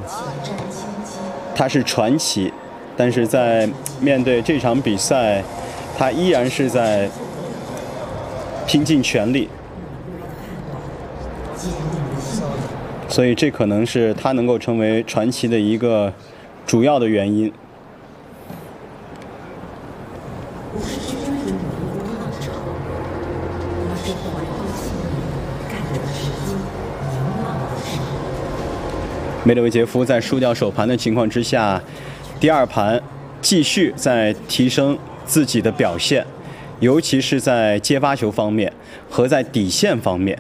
他是传奇，但是在面对这场比赛，他依然是在拼尽全力，所以这可能是他能够成为传奇的一个主要的原因。梅德韦杰夫在输掉首盘的情况之下，第二盘继续在提升自己的表现，尤其是在接发球方面和在底线方面。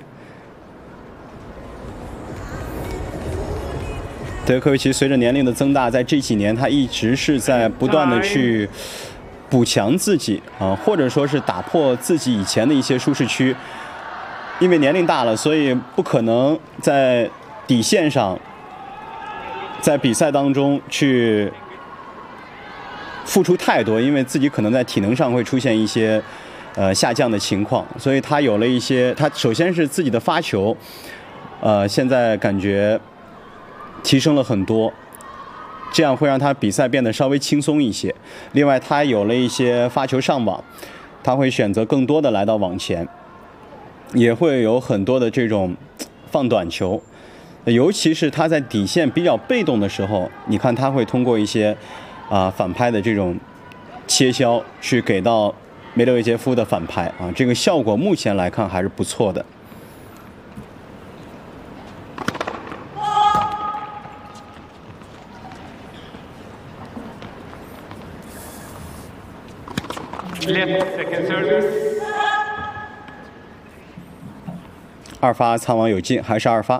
德约科维奇随着年龄的增大，在这几年他一直是在不断的去补强自己啊，或者说是打破自己以前的一些舒适区。因为年龄大了，所以不可能在底线上，在比赛当中去付出太多，因为自己可能在体能上会出现一些下降的情况，所以他有了一些，他首先是自己的发球，现在感觉提升了很多，这样会让他比赛变得稍微轻松一些。另外，他有了一些发球上网，他会选择更多的来到网前，也会有很多的这种放短球。尤其是他在底线比较被动的时候，你看他会通过一些反拍的这种切削去给到梅德韦杰夫的反拍啊，这个效果目前来看还是不错的。二发苍网有进，还是二发。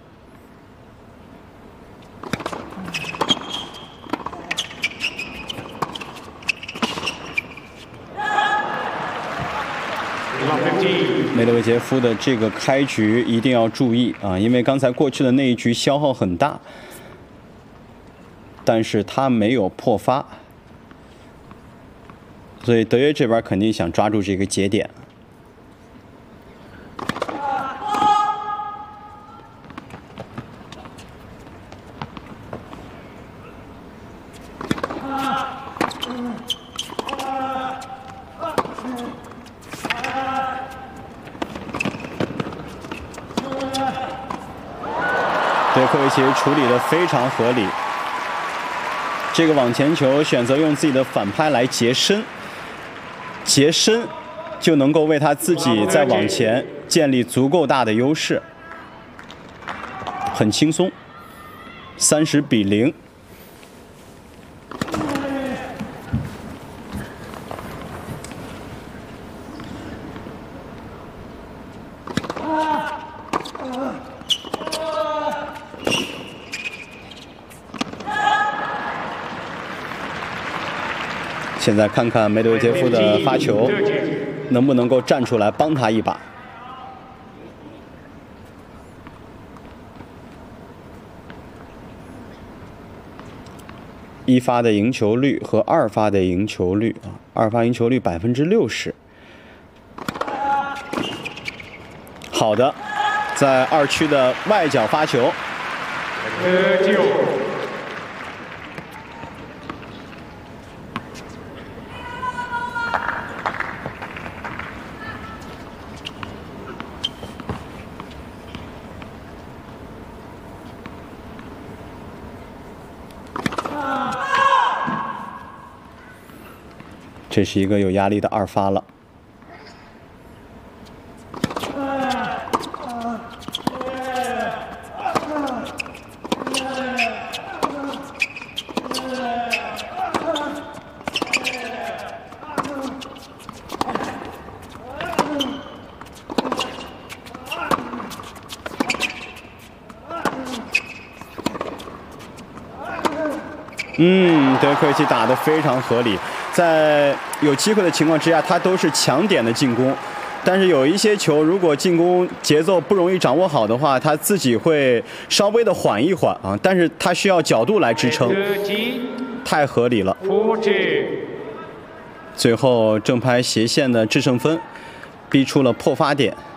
梅德韦杰夫的这个开局一定要注意啊，因为刚才过去的那一局消耗很大，但是他没有破发，所以德约这边肯定想抓住这个节点。德约科维奇处理得非常合理，这个网前球选择用自己的反拍来截身，截身就能够为他自己在网前建立足够大的优势，很轻松，30-0。现在看看梅德韦杰夫的发球能不能够站出来帮他一把。一发的赢球率和二发的赢球率啊，二发赢球率60%。好的，在二区的外角发球。这是一个有压力的二发了。德约科维奇打得非常合理，在有机会的情况之下，他都是强点的进攻。但是有一些球，如果进攻节奏不容易掌握好的话，他自己会稍微的缓一缓啊。但是他需要角度来支撑，太合理了。最后正拍斜线的制胜分，逼出了破发点。